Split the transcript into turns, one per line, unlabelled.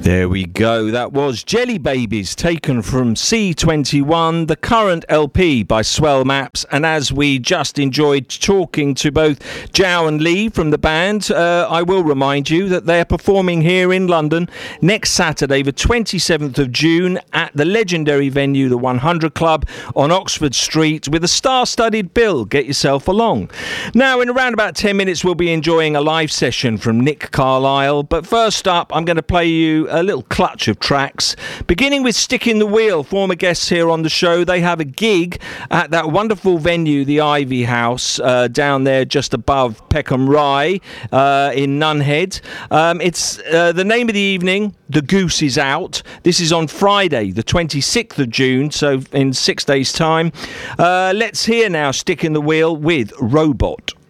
There we go. That was Jelly Babies, taken from C21, the current LP by Swell Maps. And as we just enjoyed talking to both Jow and Lee from the band, I will remind you that they're performing here in London next Saturday, the 27th of June, at the legendary venue, the 100 Club on Oxford Street, with a star-studded bill. Get yourself along. Now, in around about 10 minutes, we'll be enjoying a live session from Nick Carlisle. But first up, I'm going to play you a little clutch of tracks, beginning with Stick in the Wheel, former guests here on the show. They have a gig at that wonderful venue, the Ivy House, down there just above Peckham Rye in Nunhead. It's the name of the evening, The Goose is Out. This is on Friday, the 26th of June, so in 6 days' time. Let's hear now Stick in the Wheel with Robot.